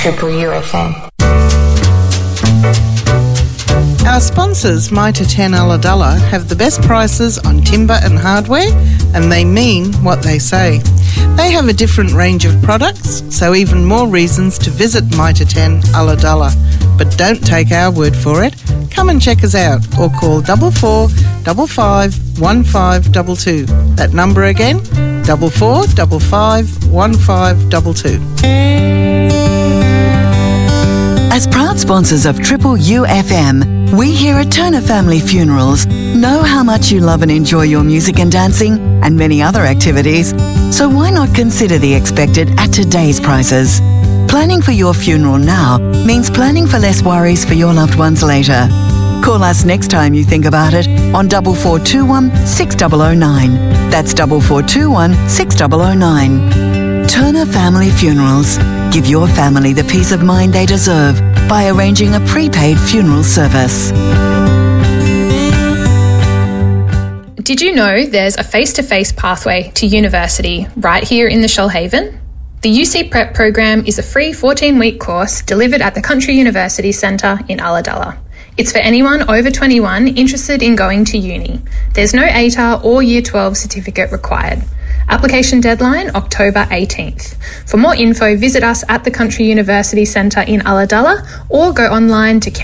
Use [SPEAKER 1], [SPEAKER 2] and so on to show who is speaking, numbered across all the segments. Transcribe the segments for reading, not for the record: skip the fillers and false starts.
[SPEAKER 1] Triple UFM.
[SPEAKER 2] Our sponsors, Mitre 10 Ulladulla, have the best prices on timber and hardware, and they mean what they say. They have a different range of products, so even more reasons to visit Mitre 10 Ulladulla. But don't take our word for it. Come and check us out or call 44 55 1522. That number again, 44 55 1522.
[SPEAKER 3] As proud sponsors of Triple UFM, we here at Turner Family Funerals know how much you love and enjoy your music and dancing and many other activities, so why not consider the expected at today's prices? Planning for your funeral now means planning for less worries for your loved ones later. Call us next time you think about it on 4421 6009. That's 4421 6009. Turner Family Funerals. Give your family the peace of mind they deserve by arranging a prepaid funeral service.
[SPEAKER 4] Did you know there's a face-to-face pathway to university right here in the Shoalhaven? The UC Prep program is a free 14-week course delivered at the Country University Centre in Ulladulla. It's for anyone over 21 interested in going to uni. There's no ATAR or Year 12 certificate required. Application deadline October 18th. For more info, visit us at the Country University Centre in Ulladulla or go online to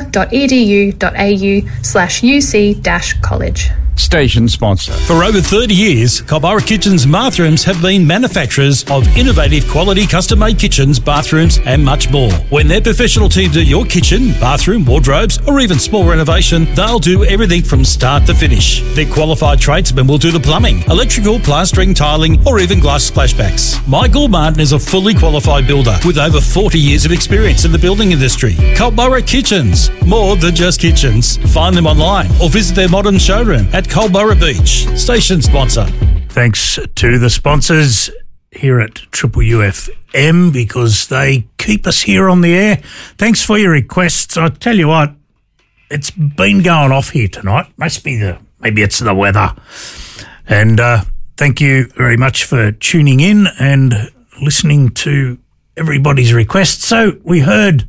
[SPEAKER 4] canberra.edu.au/UC-college.
[SPEAKER 5] Station sponsor. For over 30 years, Culburra Kitchens Bathrooms have been manufacturers of innovative quality custom-made kitchens, bathrooms and much more. When their professional team do your kitchen, bathroom, wardrobes or even small renovation, they'll do everything from start to finish. Their qualified tradesmen will do the plumbing, electrical, plastering, tiling or even glass splashbacks. Michael Martin is a fully qualified builder with over 40 years of experience in the building industry. Culburra Kitchens, more than just kitchens. Find them online or visit their modern showroom at Culburra Beach. Station sponsor.
[SPEAKER 6] Thanks to the sponsors here at Triple UFM because they keep us here on the air. Thanks for your requests. I tell you what, it's been going off here tonight. Maybe it's the weather. And thank you very much for tuning in and listening to everybody's requests. So we heard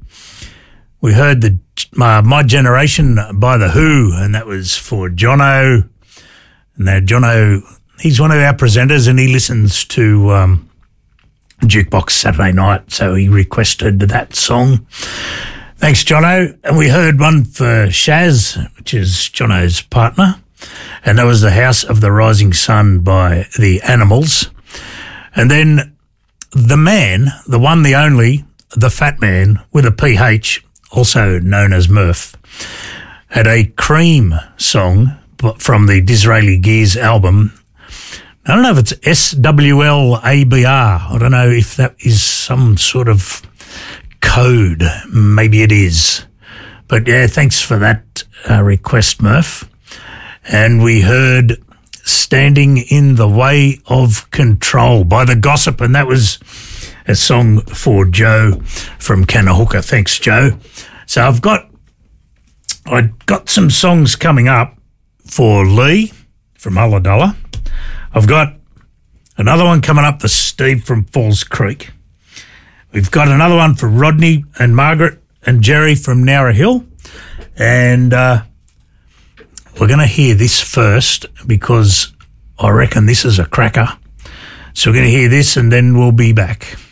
[SPEAKER 6] the My Generation by The Who, and that was for Jono. Now, Jono, he's one of our presenters and he listens to Jukebox Saturday night, so he requested that song. Thanks, Jono. And we heard one for Shaz, which is Jono's partner, and that was The House of the Rising Sun by The Animals. And then the man, the one, the only, the fat man with a PH, also known as Murph, had a Cream song from the Disraeli Gears album. I don't know if it's SWLABR. I don't know if that is some sort of code. Maybe it is. But yeah, thanks for that request, Murph. And we heard Standing in the Way of Control by The Gossip, and that was a song for Joe from Kanahooka. Thanks, Joe. So I've got some songs coming up for Lee from Ulladulla. I've got another one coming up for Steve from Falls Creek. We've got another one for Rodney and Margaret and Jerry from Nowra Hill. And we're going to hear this first because I reckon this is a cracker. So we're going to hear this and then we'll be back.